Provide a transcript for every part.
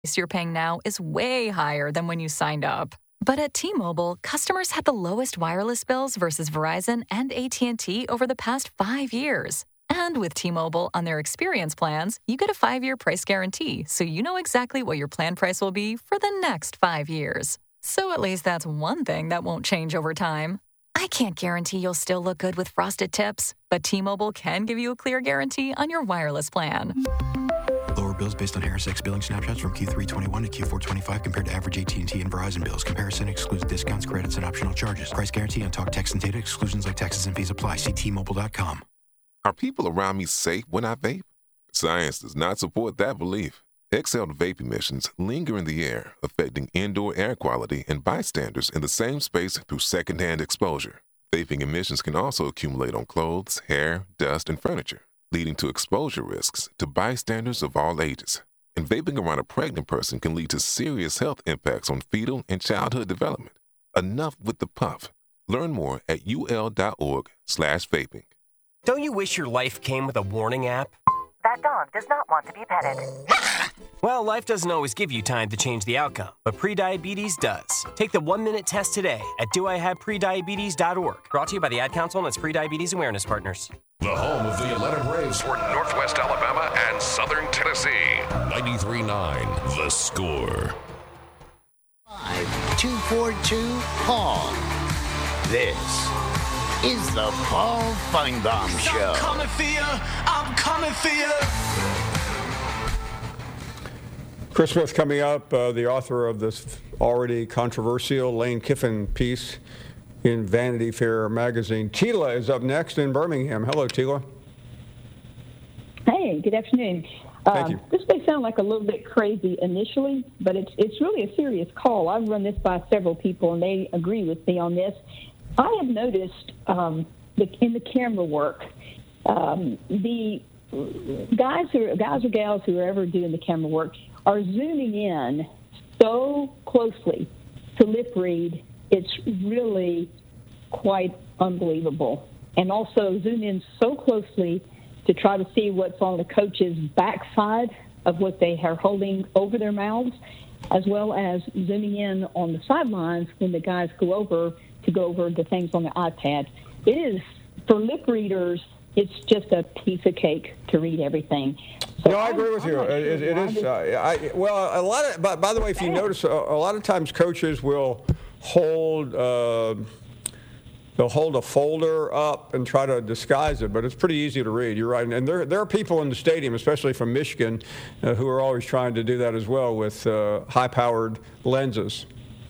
you're paying now is way higher than when you signed up. But at T-Mobile, customers had the lowest wireless bills versus Verizon and AT&T over the past 5 years. And with T-Mobile on their experience plans, you get a 5-year price guarantee, so you know exactly what your plan price will be for the next 5 years. So at least that's one thing that won't change over time. I can't guarantee you'll still look good with frosted tips, but T-Mobile can give you a clear guarantee on your wireless plan. Lower bills based on HarrisX billing snapshots from Q3 21 to Q4 25 compared to average AT&T and Verizon bills. Comparison excludes discounts, credits, and optional charges. Price guarantee on talk, text, and data. Exclusions like taxes and fees apply. See T-Mobile.com. Are people around me safe when I vape? Science does not support that belief. Exhaled vape emissions linger in the air, affecting indoor air quality and bystanders in the same space through secondhand exposure. Vaping emissions can also accumulate on clothes, hair, dust, and furniture, leading to exposure risks to bystanders of all ages. And vaping around a pregnant person can lead to serious health impacts on fetal and childhood development. Enough with the puff. Learn more at ul.org/vaping. Don't you wish your life came with a warning app? That dog does not want to be petted. Well, life doesn't always give you time to change the outcome, but prediabetes does. Take the 1-minute test today at doihaveprediabetes.org. Brought to you by the Ad Council and its Prediabetes Awareness Partners. The home of the Atlanta Braves for Northwest Alabama and Southern Tennessee. 93.9 The Score. 5242 Paul. This is the Paul Feinbaum Show. I'm coming for you. I'm coming for you. Chris Smith coming up, the author of this already controversial Lane Kiffin piece in Vanity Fair magazine. Tila is up next in Birmingham. Hello, Tila. Hey, good afternoon. Thank you. This may sound like a little bit crazy initially, but it's really a serious call. I've run this by several people, and they agree with me on this. I have noticed in the camera work, the guys or gals who are ever doing the camera work are zooming in so closely to lip read. It's really quite unbelievable. And also zoom in so closely to try to see what's on the coach's backside of what they are holding over their mouths, as well as zooming in on the sidelines when the guys go over the things on the iPad. It is, for lip readers, it's just a piece of cake to read everything. So no, I agree with you. It is. Well, a lot of. By the way, if you notice, a lot of times coaches will hold. They'll hold a folder up and try to disguise it, but it's pretty easy to read. You're right, and there are people in the stadium, especially from Michigan, who are always trying to do that as well with high-powered lenses.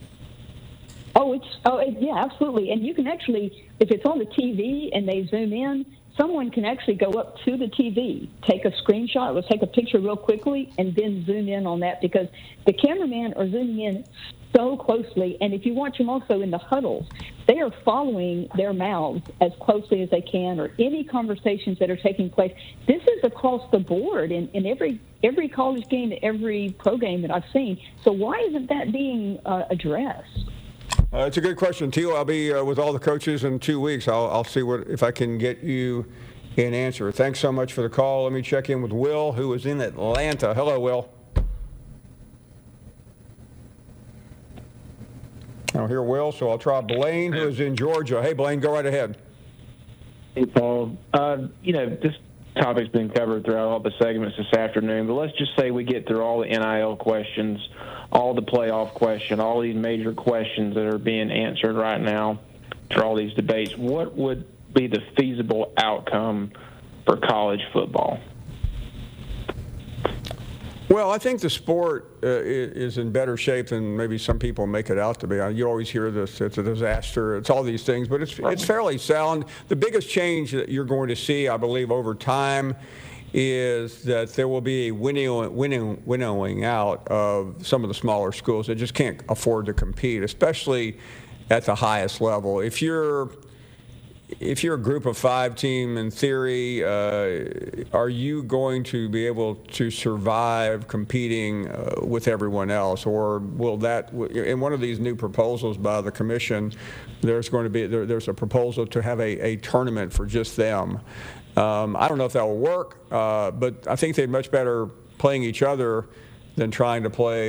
Yeah, absolutely. And you can actually, if it's on the TV and they zoom in, someone can actually go up to the TV, take a screenshot, or take a picture real quickly, and then zoom in on that, because the cameramen are zooming in so closely. And if you watch them also in the huddles, they are following their mouths as closely as they can, or any conversations that are taking place. This is across the board in every college game, every pro game that I've seen. So why isn't that being addressed? It's a good question, Tilo. I'll be with all the coaches in 2 weeks. I'll see if I can get you an answer. Thanks so much for the call. Let me check in with Will, who is in Atlanta. Hello, Will. I don't hear Will, so I'll try Blaine, who is in Georgia. Hey, Blaine, go right ahead. Hey, Paul. This topic's been covered throughout all the segments this afternoon, but let's just say we get through all the NIL questions, all the playoff question, all these major questions that are being answered right now through all these debates. What would be the feasible outcome for college football? Well, I think the sport is in better shape than maybe some people make it out to be. You always hear this, it's a disaster, it's all these things, but it's fairly sound. The biggest change that you're going to see, I believe, over time is that there will be a winnowing out of some of the smaller schools that just can't afford to compete, especially at the highest level. If you're a group of 5 team, in theory, are you going to be able to survive competing with everyone else? Or will that, in one of these new proposals by the commission, there's a proposal to have a tournament for just them. I don't know if that will work, but I think they'd much better playing each other than trying to play